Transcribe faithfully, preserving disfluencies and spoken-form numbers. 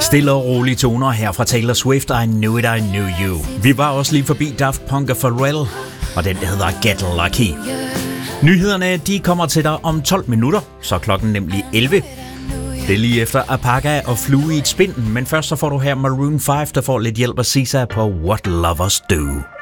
Stille og rolige toner her fra Taylor Swift, I Knew It, I Knew You. Vi var også lige forbi Daft Punk og Pharrell, og den der hedder Get Lucky. Nyhederne, de kommer til dig om tolv minutter, så klokken nemlig elleve. Det er lige efter Apaga og Flue i et spind, men først så får du her Maroon fem, der får lidt hjælp af Sisa på What Lovers Do.